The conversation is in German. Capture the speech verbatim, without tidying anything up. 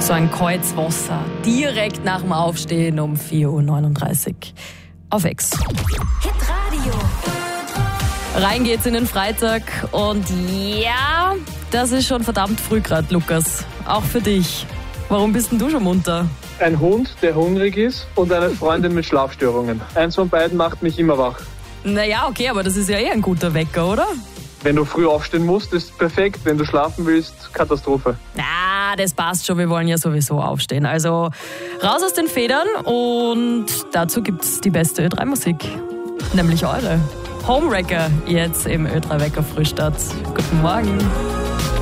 So ein Kreuzwasser. Direkt nach dem Aufstehen um vier Uhr neununddreißig. Auf Ex. Hitradio. Rein geht's in den Freitag und ja, das ist schon verdammt früh gerade, Lukas. Auch für dich. Warum bist denn du schon munter? Ein Hund, der hungrig ist und eine Freundin mit Schlafstörungen. Eins von beiden macht mich immer wach. Naja, okay, aber das ist ja eh ein guter Wecker, oder? Wenn du früh aufstehen musst, ist perfekt. Wenn du schlafen willst, Katastrophe. Ah, das passt schon, wir wollen ja sowieso aufstehen. Also raus aus den Federn und dazu gibt's die beste Ö drei Musik. Nämlich eure. Homewrecker jetzt im Ö drei Wecker Frühstart. Guten Morgen.